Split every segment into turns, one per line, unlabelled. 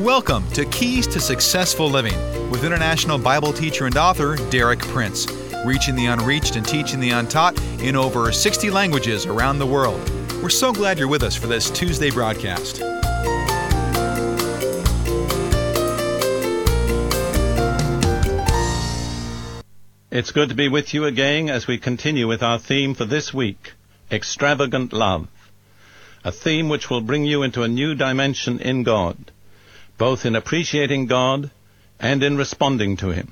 Welcome to Keys to Successful Living with international Bible teacher and author Derek Prince, reaching the unreached and teaching the untaught in over 60 languages around the world. We're so glad you're with us for this Tuesday broadcast.
It's good to be with you again as we continue with our theme for this week, Extravagant Love, a theme which will bring you into a new dimension in God, both in appreciating God and in responding to Him.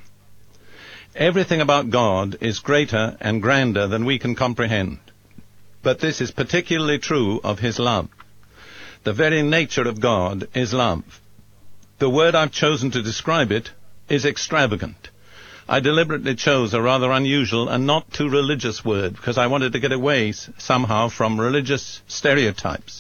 Everything about God is greater and grander than we can comprehend, but this is particularly true of His love. The very nature of God is love. The word I've chosen to describe it is extravagant. I deliberately chose a rather unusual and not too religious word because I wanted to get away somehow from religious stereotypes.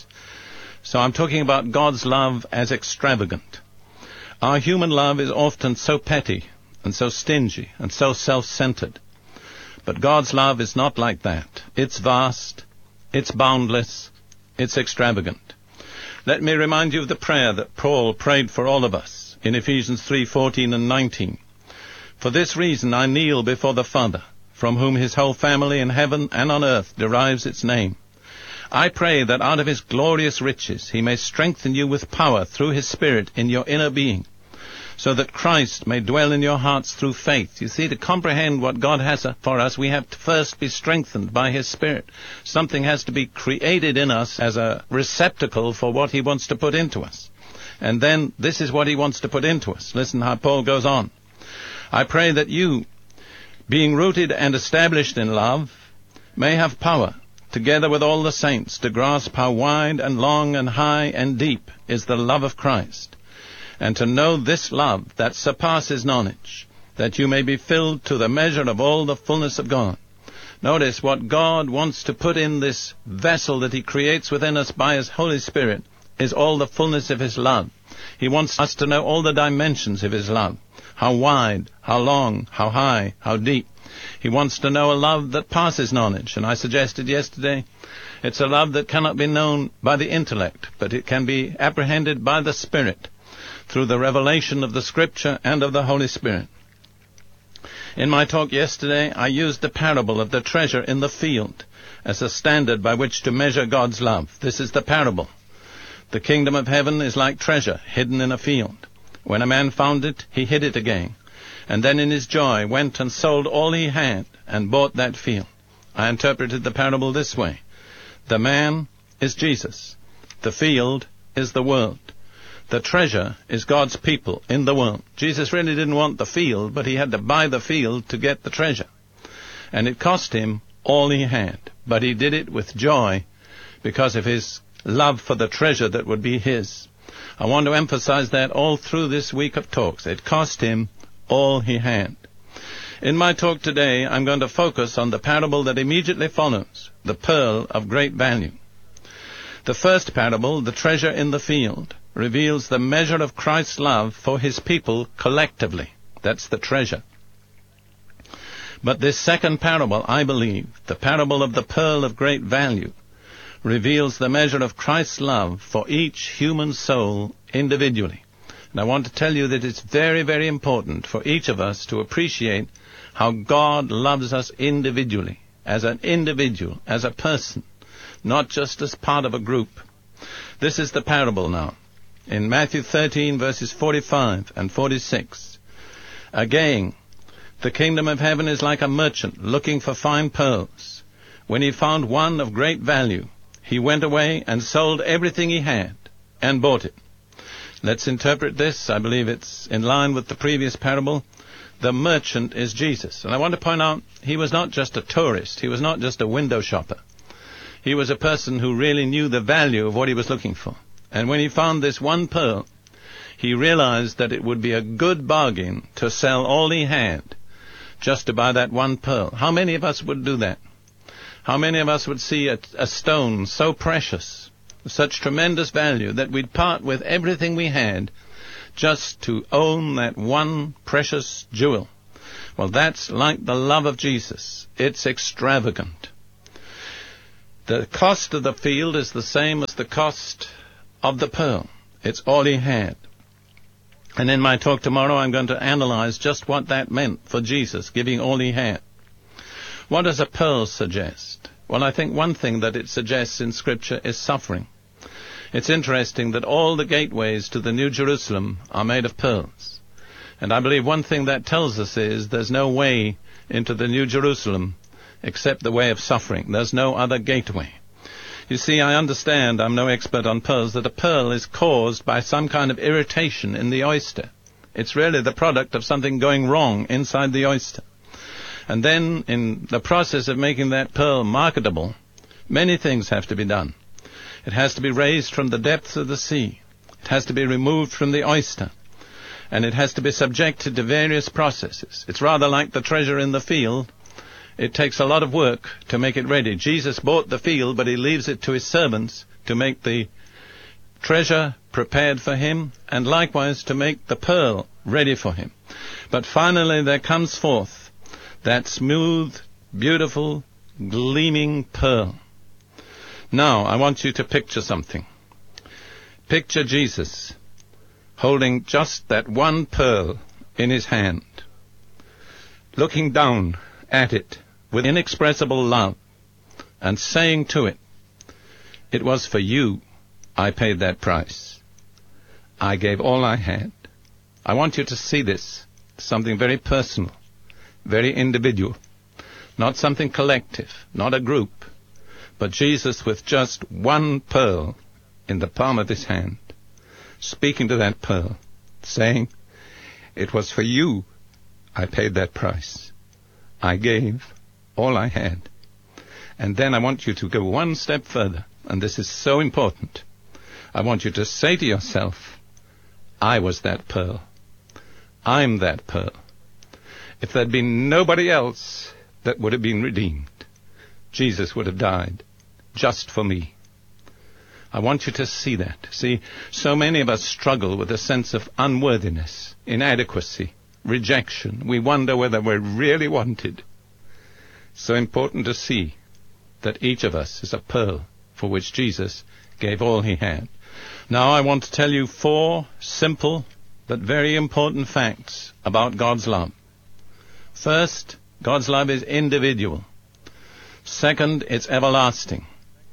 So I'm talking about God's love as extravagant. Our human love is often so petty and so stingy and so self-centered. But God's love is not like that. It's vast, it's boundless, it's extravagant. Let me remind you of the prayer that Paul prayed for all of us in Ephesians 3:14 and 19. For this reason I kneel before the Father, from whom his whole family in heaven and on earth derives its name. I pray that out of his glorious riches he may strengthen you with power through his Spirit in your inner being, so that Christ may dwell in your hearts through faith. You see, to comprehend what God has for us, we have to first be strengthened by his Spirit. Something has to be created in us as a receptacle for what he wants to put into us. And then this is what he wants to put into us. Listen how Paul goes on. I pray that you, being rooted and established in love, may have power, together with all the saints, to grasp how wide and long and high and deep is the love of Christ, and to know this love that surpasses knowledge, that you may be filled to the measure of all the fullness of God. Notice what God wants to put in this vessel that he creates within us by his Holy Spirit is all the fullness of his love. He wants us to know all the dimensions of his love. How wide, how long, how high, how deep. He wants to know a love that passes knowledge. And I suggested yesterday, it's a love that cannot be known by the intellect, but it can be apprehended by the Spirit through the revelation of the Scripture and of the Holy Spirit. In my talk yesterday, I used the parable of the treasure in the field as a standard by which to measure God's love. This is the parable. The kingdom of heaven is like treasure hidden in a field. When a man found it, he hid it again, and then in his joy went and sold all he had and bought that field. I interpreted the parable this way. The man is Jesus. The field is the world. The treasure is God's people in the world. Jesus really didn't want the field, but he had to buy the field to get the treasure. And it cost him all he had, but he did it with joy because of his love for the treasure that would be his. I want to emphasize that all through this week of talks. It cost him all he had. In my talk today, I'm going to focus on the parable that immediately follows, the pearl of great value. The first parable, the treasure in the field, reveals the measure of Christ's love for his people collectively. That's the treasure. But this second parable, I believe, the parable of the pearl of great value, reveals the measure of Christ's love for each human soul individually. And I want to tell you that it's very, very important for each of us to appreciate how God loves us individually, as an individual, as a person, not just as part of a group. This is the parable now. In Matthew 13, verses 45 and 46, again, the kingdom of heaven is like a merchant looking for fine pearls. When he found one of great value, he went away and sold everything he had and bought it. Let's interpret this. I believe it's in line with the previous parable. The merchant is Jesus. And I want to point out, he was not just a tourist. He was not just a window shopper. He was a person who really knew the value of what he was looking for. And when he found this one pearl, he realized that it would be a good bargain to sell all he had just to buy that one pearl. How many of us would do that? How many of us would see a stone so precious, such tremendous value, that we'd part with everything we had just to own that one precious jewel? Well, that's like the love of Jesus. It's extravagant. The cost of the field is the same as the cost of the pearl. It's all he had. And in my talk tomorrow, I'm going to analyze just what that meant for Jesus, giving all he had. What does a pearl suggest? Well, I think one thing that it suggests in Scripture is suffering. It's interesting that all the gateways to the New Jerusalem are made of pearls. And I believe one thing that tells us is there's no way into the New Jerusalem except the way of suffering. There's no other gateway. You see, I understand, I'm no expert on pearls, that a pearl is caused by some kind of irritation in the oyster. It's really the product of something going wrong inside the oyster. And then, in the process of making that pearl marketable, many things have to be done. It has to be raised from the depths of the sea. It has to be removed from the oyster. And it has to be subjected to various processes. It's rather like the treasure in the field. It takes a lot of work to make it ready. Jesus bought the field, but he leaves it to his servants to make the treasure prepared for him, and likewise to make the pearl ready for him. But finally there comes forth that smooth, beautiful, gleaming pearl. Now, I want you to picture something. Picture Jesus holding just that one pearl in his hand, looking down at it with inexpressible love, and saying to it, "It was for you I paid that price. I gave all I had." I want you to see this, something very personal, very individual, not something collective, not a group, but Jesus with just one pearl in the palm of his hand, speaking to that pearl, saying, "It was for you I paid that price. I gave all I had." And then I want you to go one step further, and this is so important. I want you to say to yourself, "I was that pearl. I'm that pearl. If there'd been nobody else that would have been redeemed, Jesus would have died just for me." I want you to see that. See, so many of us struggle with a sense of unworthiness, inadequacy, rejection. We wonder whether we're really wanted. So important to see that each of us is a pearl for which Jesus gave all he had. Now I want to tell you 4 simple but very important facts about God's love. First, God's love is individual. Second, it's everlasting.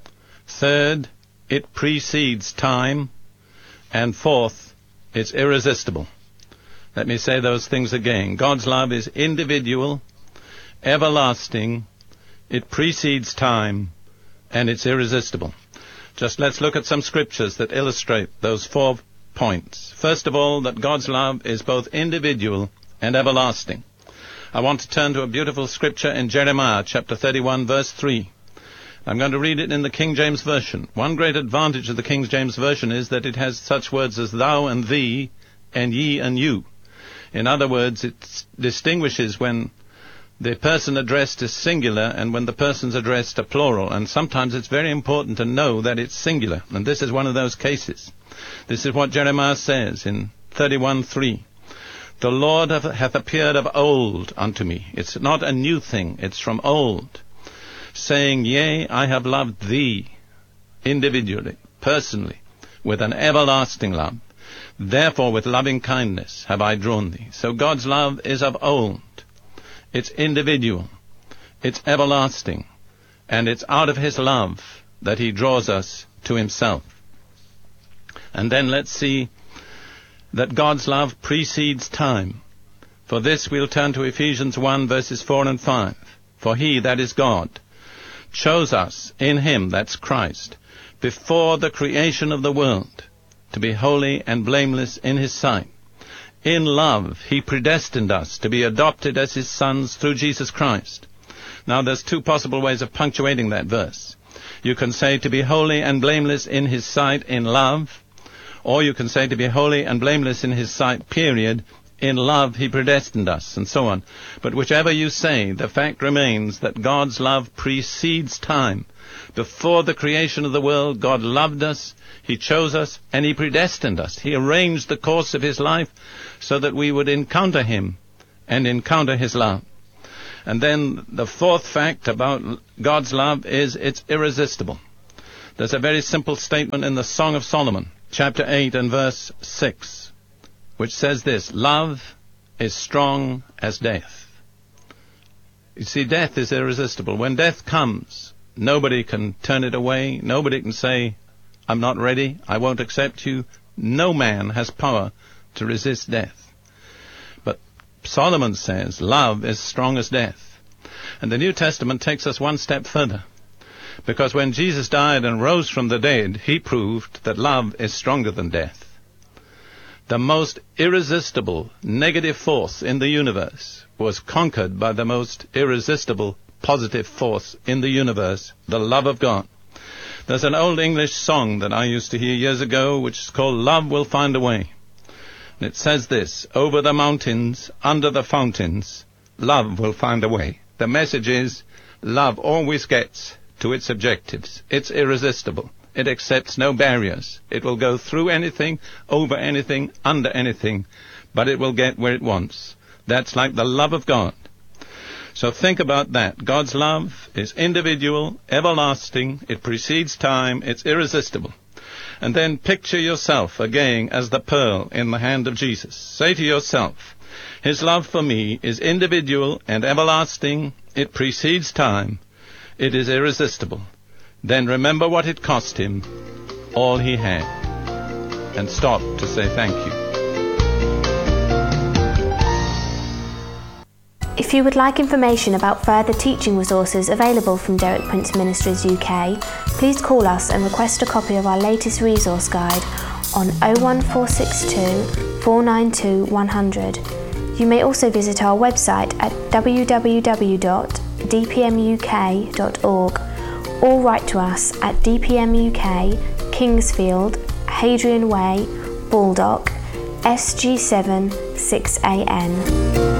Third, it precedes time. And fourth, it's irresistible. Let me say those things again. God's love is individual, everlasting, it precedes time, and it's irresistible. Just let's look at some scriptures that illustrate those 4 points. First of all, that God's love is both individual and everlasting. I want to turn to a beautiful scripture in Jeremiah chapter 31, verse 3. I'm going to read it in the King James Version. One great advantage of the King James Version is that it has such words as thou and thee and ye and you. In other words, it distinguishes when the person addressed is singular and when the person's addressed are plural. And sometimes it's very important to know that it's singular. And this is one of those cases. This is what Jeremiah says in 31:3. "The Lord hath appeared of old unto me." It's not a new thing, it's from old. "Saying, Yea, I have loved thee," individually, personally, "with an everlasting love. Therefore with loving kindness have I drawn thee." So God's love is of old. It's individual. It's everlasting. And it's out of his love that he draws us to himself. And then let's see that God's love precedes time. For this we'll turn to Ephesians 1, verses 4 and 5. "For he, that is God, chose us in him," that's Christ, "before the creation of the world, to be holy and blameless in his sight. In love he predestined us to be adopted as his sons through Jesus Christ." Now there's 2 possible ways of punctuating that verse. You can say to be holy and blameless in his sight in love, or you can say to be holy and blameless in his sight, period. In love he predestined us, and so on. But whichever you say, the fact remains that God's love precedes time. Before the creation of the world, God loved us, he chose us, and he predestined us. He arranged the course of his life so that we would encounter him and encounter his love. And then the 4th fact about God's love is it's irresistible. There's a very simple statement in the Song of Solomon, chapter 8 and verse 6, which says this: love is strong as death. You see, death is irresistible. When death comes, nobody can turn it away. Nobody can say, I'm not ready, I won't accept you. No man has power to resist death. But Solomon says love is strong as death. And the New Testament takes us one step further. Because when Jesus died and rose from the dead, he proved that love is stronger than death. The most irresistible negative force in the universe was conquered by the most irresistible positive force in the universe, the love of God. There's an old English song that I used to hear years ago, which is called Love Will Find a Way. And it says this: over the mountains, under the fountains, love will find a way. The message is, love always gets to its objectives. It's irresistible. It accepts no barriers. It will go through anything, over anything, under anything, but it will get where it wants. That's like the love of God. So think about that. God's love is individual, everlasting, it precedes time, it's irresistible. And then picture yourself again as the pearl in the hand of Jesus. Say to yourself, his love for me is individual and everlasting, it precedes time, it is irresistible. Then remember what it cost him, all he had, and stop to say thank you.
If you would like information about further teaching resources available from Derek Prince Ministries UK, please call us and request a copy of our latest resource guide on 01462 492 100. You may also visit our website at www.dpmuk.org or write to us at DPM UK, Kingsfield, Hadrian Way, Baldock, SG7 6AN.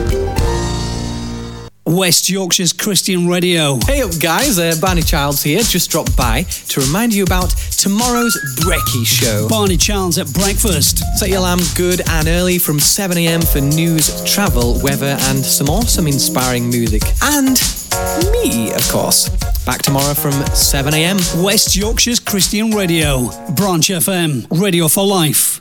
West Yorkshire's Christian Radio.
Hey up guys, Barney Childs here, just dropped by to remind you about tomorrow's Brekkie Show.
Barney Childs at breakfast.
Set your alarm good and early from 7am for news, travel, weather and some awesome inspiring music. And me, of course. Back tomorrow from 7am.
West Yorkshire's Christian Radio. Branch FM. Radio for life.